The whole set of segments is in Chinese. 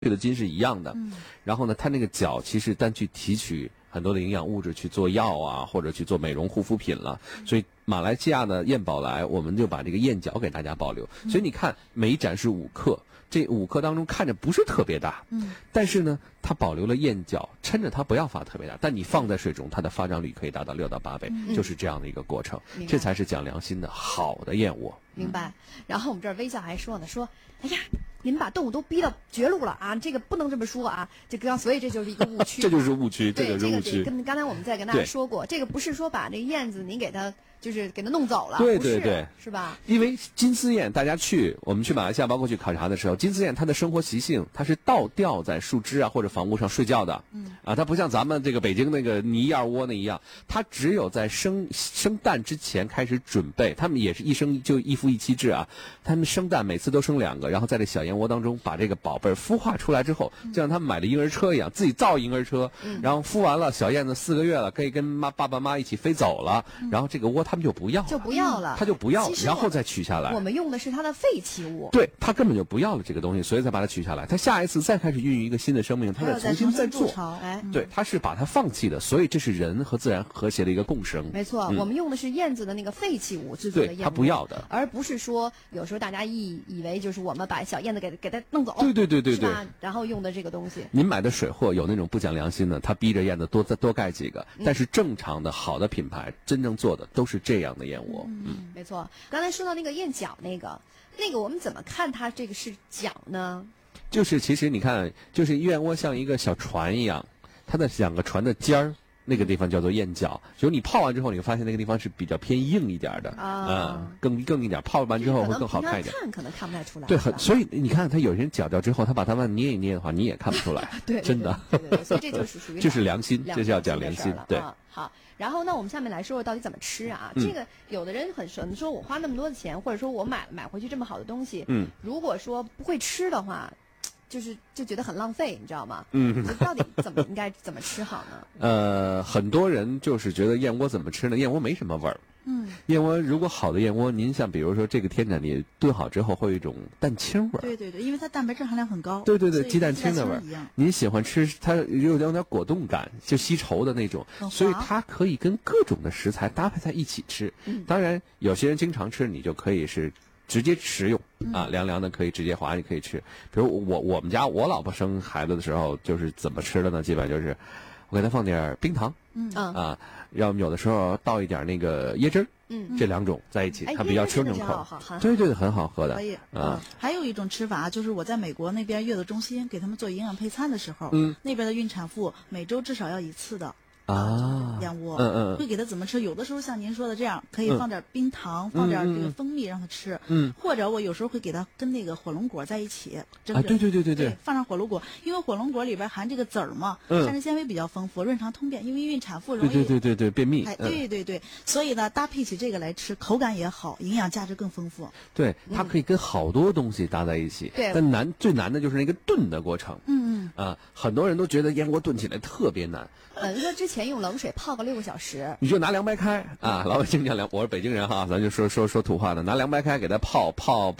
的筋是一样的。然后呢，它那个角其实单去提取很多的营养物质去做药啊，或者去做美容护肤品了。所以马来西亚的燕宝来，我们就把这个燕角给大家保留。所以你看，每一盏是5克，这5克当中看着不是特别大，但是呢，它保留了燕角，抻着它不要发特别大，但你放在水中，它的发长率可以达到6到8倍，就是这样的一个过程。这才是讲良心的好的燕窝。 明白。然后我们这儿微笑还说呢，说，哎呀，你们把动物都逼到绝路了啊！这个不能这么说啊，所以这就是一个误区。 这就是误区， 对， 这就是误区。 跟刚才我们在跟大家说过，这个不是说把这个燕子你给它就是给它弄走了， 对对对， 是吧？ 因为金丝燕，大家我们去马来西亚，包括去考察的时候，金丝燕它的生活习性，它是倒吊在树枝啊或者房屋上睡觉的。它不像咱们这个北京那个泥燕窝那一样，它只有在生蛋之前开始准备。他们也是一生就一夫一妻制啊，他们生蛋每次都生2个，然后在这小燕窝当中把这个宝贝孵化出来之后，就像他们买的婴儿车一样，自己造婴儿车，然后孵完了，小燕子4个月了，可以跟爸爸妈妈一起飞走了，然后这个窝他们就不要了，他就不要了，然后再取下来。 我们用的是它的废弃物， 对，他根本就不要了这个东西，所以才把它取下来。他下一次再开始孕育一个新的生命，他再重新再做。对，他是把它放弃的，所以这是人和自然和谐的一个共生。 没错，我们用的是燕子的那个废弃物制作的燕窝， 他不要的， 而不是说有时候大家以为就是我们把小燕子给它弄走， 对， 是吧？然后用的这个东西。 您买的水货有那种不讲良心的，他逼着燕子多盖几个，但是正常的好的品牌真正做的都是这样的燕窝。 没错。刚才说到那个燕角那个我们怎么看它这个是角呢？ 就是其实你看，就是燕窝像一个小船一样，它的2个船的尖儿。那个地方叫做燕角，就是你泡完之后，你会发现那个地方是比较偏硬一点的更一点。泡完之后会更好看一点。 可能看不太出来。 对，所以你看，他有人绞掉之后，他把它们捏一捏的话，你也看不出来。 对， 真的。 对，所以这就是属于这是良心，这是要讲良心。对， 好。然后呢，我们下面来说说到底怎么吃啊？这个有的人很神，说我花那么多的钱，或者说我买回去这么好的东西，如果说不会吃的话。就觉得很浪费，你知道吗？到底应该怎么吃好呢？很多人就是觉得燕窝怎么吃呢？燕窝没什么味儿。燕窝如果好的燕窝，您像比如说这个天斩，你炖好之后会有一种蛋清味儿。 对，因为它蛋白质含量很高。 对，鸡蛋清的味儿。您喜欢吃它有点果冻感，就吸稠的那种，所以它可以跟各种的食材搭配在一起吃。当然，有些人经常吃，你就可以是。直接食用凉凉的可以直接滑，你可以吃。比如我们家我老婆生孩子的时候，就是怎么吃的呢？基本就是我给她放点冰糖，然后有的时候倒一点那个椰汁儿，这2种在一起，它比较清正口。对，很好喝的。 可以还有一种吃法，就是我在美国那边月子中心给他们做营养配餐的时候，那边的孕产妇每周至少要1次的。燕窝，会给它怎么吃？有的时候像您说的这样，可以放点冰糖，放点这个蜂蜜让它吃。或者我有时候会给它跟那个火龙果在一起蒸着。 对， 放上火龙果，因为火龙果里边含这个籽儿嘛，膳食纤维比较丰富，润肠通便。因为孕产妇容易对便秘。 对，所以呢，搭配起这个来吃，口感也好，营养价值更丰富。 对，它可以跟好多东西搭在一起。 对， 但最难的就是那个炖的过程。很多人都觉得燕窝炖起来特别难。 说之前用冷水泡个6个小时， 你就拿凉白开啊，老百姓讲我是北京人哈，咱就说土话的，拿凉白开给它泡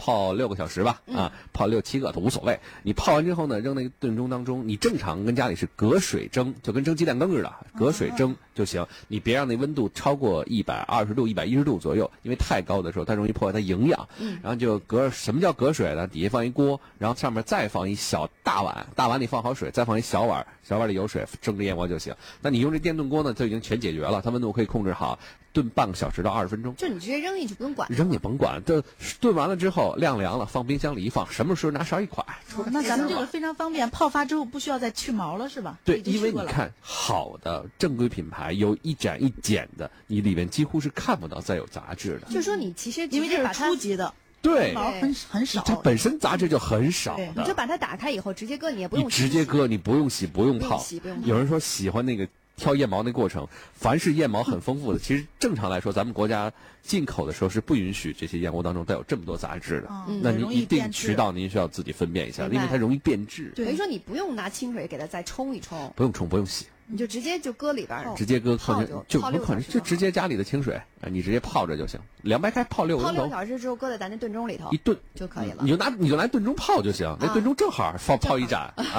6个小时吧，泡6、7个都无所谓。你泡完之后呢，扔那个炖盅当中，你正常跟家里是隔水蒸，就跟蒸鸡蛋羹似的，隔水蒸就行。你别让那温度超过120度、110度左右，因为太高的时候它容易破坏它营养。然后就什么叫隔水呢？底下放一锅，然后上面再放一小大碗，大碗里放好水，再放一小碗，小碗里有水，蒸着燕窝就行。那你用这电炖锅呢，就已经全解决了，它温度可以控制好，炖半个小时到20分钟。 就你直接扔进去不用管， 扔也甭管，这炖完了之后晾凉了，放冰箱里一放，什么时候拿勺一㧟。 那咱们这个非常方便，泡发之后不需要再去毛了，是吧？ 对，因为你看好的正规品牌有一斩一剪的，你里面几乎是看不到再有杂质的。 就说你其实因为这是初级的。 对， 毛很少， 它本身杂质就很少的。 你就把它打开以后直接搁，你也不用直接搁，你不用洗，不用泡。有人说喜欢那个挑燕毛那过程，凡是燕毛很丰富的，其实正常来说，咱们国家进口的时候是不允许这些燕窝当中带有这么多杂质的。那您一定渠道您需要自己分辨一下，因为它容易变质。 等于说你不用拿清水给它再冲一冲， 不用冲，不用洗。 你就直接就搁里边儿， 直接搁泡就不可能，就直接家里的清水你直接泡着就行。凉白开泡6个钟头， 泡6个小时之后搁在咱那炖盅里头一炖就可以了。 你就拿炖盅泡就行，那炖盅正好泡一盏。